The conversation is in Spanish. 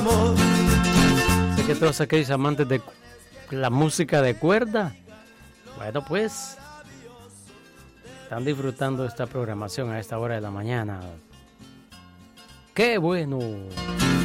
Sé que todos aquellos amantes de la música de cuerda, bueno, pues están disfrutando esta programación a esta hora de la mañana. ¡Qué bueno!